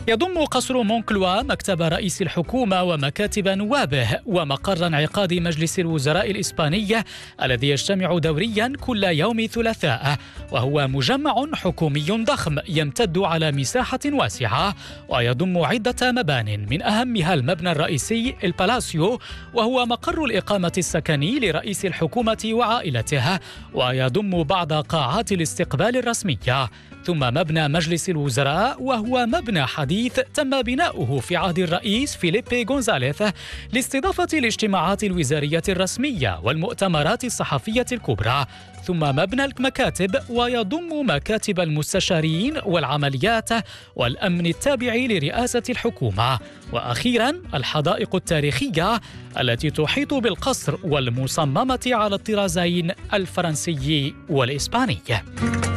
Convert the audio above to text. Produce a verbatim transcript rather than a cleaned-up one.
يضم قصر مونكلوا مكتب رئيس الحكومة ومكاتب نوابه ومقر انعقاد مجلس الوزراء الإسباني الذي يجتمع دوريا كل يوم ثلاثاء، وهو مجمع حكومي ضخم يمتد على مساحة واسعة ويضم عدة مبان، من أهمها المبنى الرئيسي البالاسيو وهو مقر الإقامة السكني لرئيس الحكومة وعائلته، ويضم بعض قاعات الاستقبال الرسمية، ثم مبنى مجلس الوزراء وهو مبنى حديث تم بناؤه في عهد الرئيس فيليبي غونزاليث لاستضافة الاجتماعات الوزارية الرسمية والمؤتمرات الصحفية الكبرى، ثم مبنى المكاتب ويضم مكاتب المستشارين والعمليات والأمن التابع لرئاسة الحكومة، وأخيرا الحدائق التاريخية التي تحيط بالقصر والمصممة على الطرازين الفرنسي والإسباني.